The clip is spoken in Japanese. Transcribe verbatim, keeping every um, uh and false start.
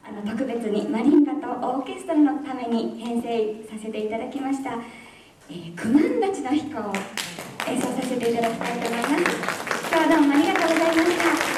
あの特別にマリンバとオーケストラのために編成させていただきました、えー、クマンダチの飛行を演奏させていただきたいと思います。今日はどうもありがとうございました。